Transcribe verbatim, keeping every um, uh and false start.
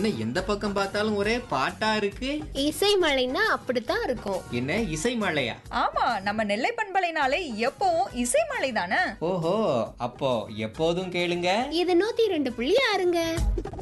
என்ன எந்த பக்கம் பார்த்தாலும் ஒரே பாட்டா இருக்கு? இசை மழைன்னா அப்படித்தான் இருக்கும். என்ன இசை மழையா? ஆமா, நம்ம நெல்லை பண்பலைனாலே எப்பவும் இசை மழை தானே. ஓஹோ, அப்போ எப்போதும் கேளுங்க. இது நூத்தி ரெண்டு புள்ளி ஆறுங்க.